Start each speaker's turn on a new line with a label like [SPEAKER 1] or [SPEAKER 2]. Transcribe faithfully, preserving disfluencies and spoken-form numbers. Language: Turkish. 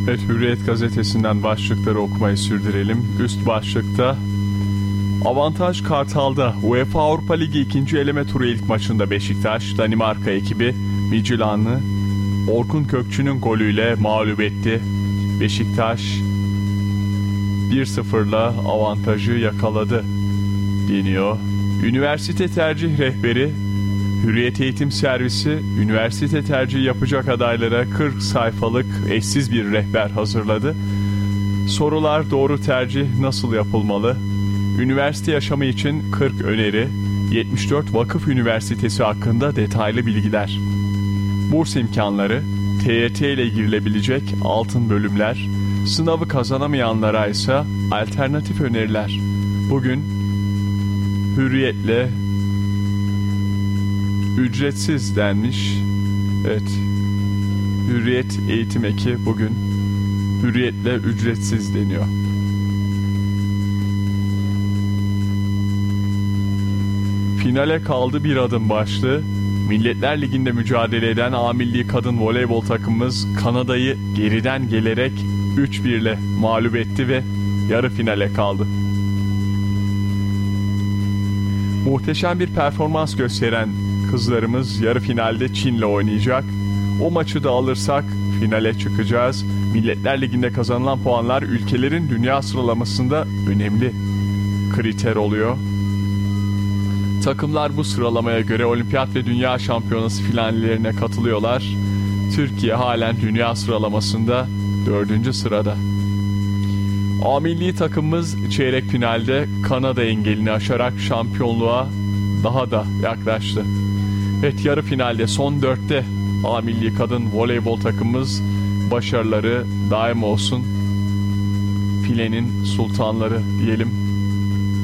[SPEAKER 1] Evet, Hürriyet gazetesinden başlıkları okumayı sürdürelim. Üst başlıkta avantaj Kartal'da. UEFA Avrupa Ligi ikinci eleme turu ilk maçında Beşiktaş, Danimarka ekibi Midtjylland'ı Orkun Kökçü'nün golüyle mağlup etti. Beşiktaş bir sıfırla avantajı yakaladı deniyor. Üniversite tercih rehberi Hürriyet Eğitim Servisi üniversite tercihi yapacak adaylara kırk sayfalık eşsiz bir rehber hazırladı. Sorular: doğru tercih nasıl yapılmalı? Üniversite yaşamı için kırk öneri, yetmiş dört vakıf üniversitesi hakkında detaylı bilgiler. Burs imkanları, T Y T ile girilebilecek altın bölümler, sınavı kazanamayanlara ise alternatif öneriler. Bugün Hürriyet'le ücretsiz denmiş. Evet, Hürriyet Eğitim Eki bugün Hürriyet'le ücretsiz deniyor. Finale kaldı bir adım başlığı. Milletler Ligi'nde mücadele eden A Milli Kadın Voleybol takımımız Kanada'yı geriden gelerek üç bir ile mağlup etti ve yarı finale kaldı. Muhteşem bir performans gösteren kızlarımız yarı finalde Çin'le oynayacak. O maçı da alırsak finale çıkacağız. Milletler Ligi'nde kazanılan puanlar ülkelerin dünya sıralamasında önemli kriter oluyor. Takımlar bu sıralamaya göre olimpiyat ve dünya şampiyonası finallerine katılıyorlar. Türkiye halen dünya sıralamasında dördüncü sırada. A milli takımımız çeyrek finalde Kanada engelini aşarak şampiyonluğa daha da yaklaştı. Evet, yarı finalde son dörtte A milli kadın voleybol takımımız başarıları daim olsun. Filenin sultanları diyelim.